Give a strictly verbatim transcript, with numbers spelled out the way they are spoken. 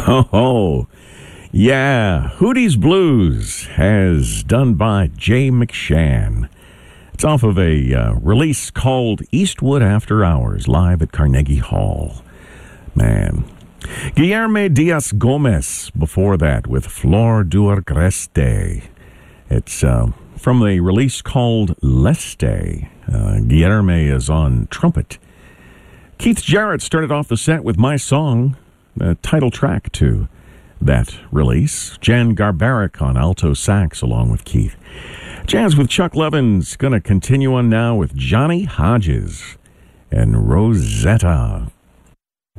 Oh, oh. Yeah, Hootie's Blues, as done by Jay McShann. It's off of a uh, release called Eastwood After Hours, live at Carnegie Hall. Man. Guillermo Diaz Gomez before that with Flor du Agreste. It's uh, from a release called Leste. Uh, Guillermo is on trumpet. Keith Jarrett started off the set with My Song, the title track to that release. Jan Garbarek on alto sax along with Keith. Jazz with Chuck Levin's going to continue on now with Johnny Hodges and Rosetta.